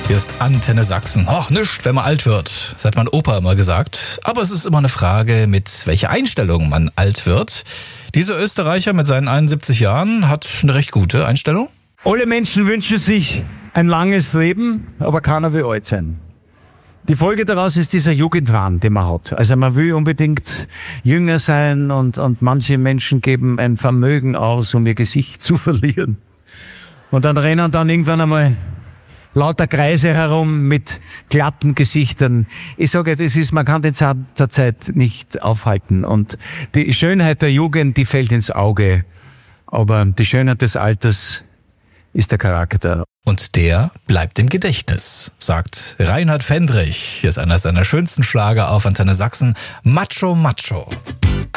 Hier ist Antenne Sachsen. Ach, nischt, wenn man alt wird. Das hat mein Opa immer gesagt. Aber es ist immer eine Frage, mit welcher Einstellung man alt wird. Dieser Österreicher mit seinen 71 Jahren hat eine recht gute Einstellung. Alle Menschen wünschen sich ein langes Leben, aber keiner will alt sein. Die Folge daraus ist dieser Jugendwahn, den man hat. Also man will unbedingt jünger sein und manche Menschen geben ein Vermögen aus, um ihr Gesicht zu verlieren. Und dann rennen dann irgendwann einmal lauter Kreise herum mit glatten Gesichtern. Ich sage, man kann den Zahn der Zeit nicht aufhalten. Und die Schönheit der Jugend, die fällt ins Auge. Aber die Schönheit des Alters ist der Charakter. Und der bleibt im Gedächtnis, sagt Reinhard Fendrich. Hier ist einer seiner schönsten Schlager auf Antenne Sachsen. Macho, Macho.